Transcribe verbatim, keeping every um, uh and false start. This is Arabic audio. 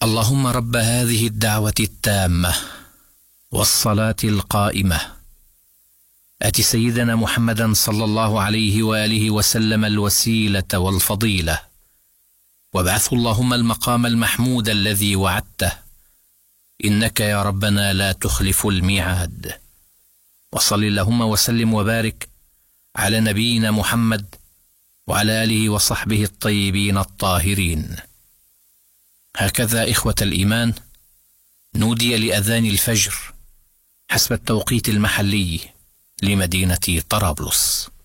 اللهم رب هذه الدعوة التامة والصلاة القائمة آت سيدنا محمدا صلى الله عليه وآله وسلم الوسيلة والفضيلة، وابعثه اللهم المقام المحمود الذي وعدته، إنك يا ربنا لا تخلف الميعاد. وصل اللهم وسلم وبارك على نبينا محمد وعلى آله وصحبه الطيبين الطاهرين. هكذا إخوة الإيمان نودي لأذان الفجر حسب التوقيت المحلي لمدينة طرابلس.